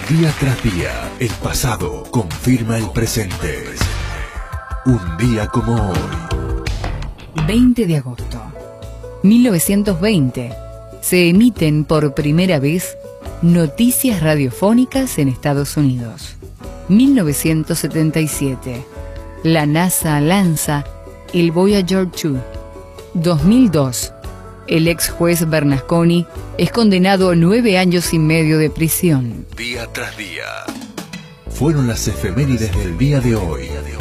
Día tras día, el pasado confirma el presente. Un día como hoy. 20 de agosto. 1920. Se emiten por primera vez noticias radiofónicas en Estados Unidos. 1977. La NASA lanza el Voyager 2. 2002. El ex juez Bernasconi es condenado a 9 años y medio de prisión. Día tras día. Fueron las efemérides del día de hoy.